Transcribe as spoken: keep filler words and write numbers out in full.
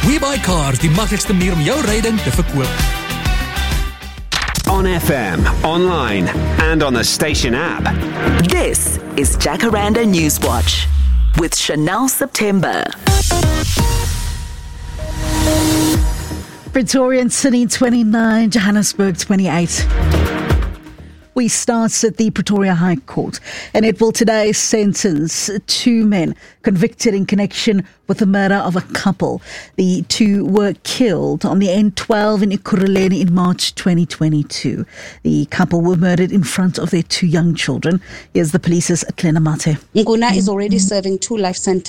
WeBuyCars, die maklikste manier om jou ryding te verkoop. On F M, online and on the station app. This is Jacaranda Newswatch with Chanel September. Pretoria and Sydney twenty-nine, Johannesburg twenty-eight. We start at the Pretoria High Court, and it will today sentence two men convicted in connection with the murder of a couple. The two were killed on the N twelve in Ekurhuleni in March twenty twenty-two. The couple were murdered in front of their two young children. Here's the police's Klena Mate. Nguna is already serving two life sentences